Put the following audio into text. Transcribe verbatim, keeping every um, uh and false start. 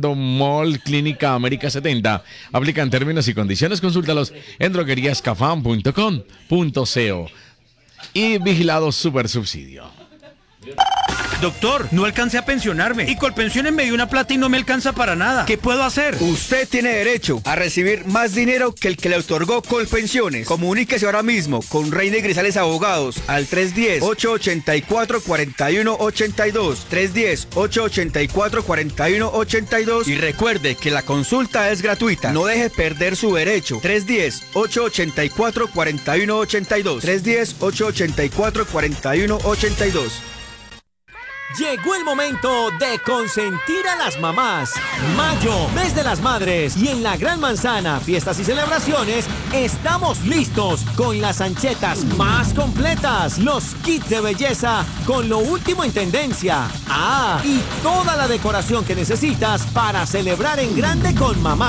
Cerdo Mall Clínica América setenta. Aplican términos y condiciones. Consúltalos en droguerías cafam punto com punto co. Y vigilado Super Subsidio. Doctor, no alcancé a pensionarme y Colpensiones me dio una plata y no me alcanza para nada. ¿Qué puedo hacer? Usted tiene derecho a recibir más dinero que el que le otorgó Colpensiones. Comuníquese ahora mismo con Reina y Grisales Abogados al tres uno cero, ocho ocho cuatro, cuatro uno ocho dos, tres uno cero, ocho ocho cuatro, cuatro uno ocho dos, y recuerde que la consulta es gratuita. No deje perder su derecho. tres uno cero, ocho ocho cuatro, cuatro uno ocho dos, tres uno cero, ocho ocho cuatro, cuatro uno ocho dos. Llegó el momento de consentir a las mamás. Mayo, mes de las madres. Y en la Gran Manzana, fiestas y celebraciones, estamos listos con las anchetas más completas, los kits de belleza con lo último en tendencia. Ah, y toda la decoración que necesitas para celebrar en grande con mamá.